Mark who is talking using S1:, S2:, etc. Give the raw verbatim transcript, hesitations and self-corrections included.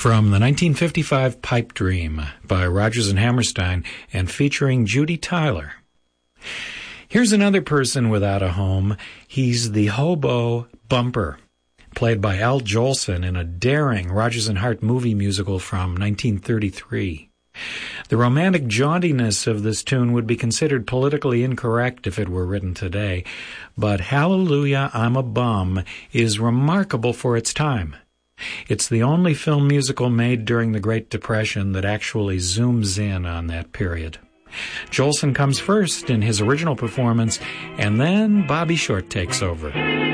S1: from the nineteen fifty-five Pipe Dream by Rodgers and Hammerstein and featuring Judy Tyler. Here's another person without a home. He's the hobo Bumper, played by Al Jolson in a daring Rodgers and Hart movie musical from nineteen thirty-three. The romantic jauntiness of this tune would be considered politically incorrect if it were written today, but Hallelujah, I'm a Bum is remarkable for its time. It's the only film musical made during the Great Depression that actually zooms in on that period. Jolson comes first in his original performance, and then Bobby Short takes over.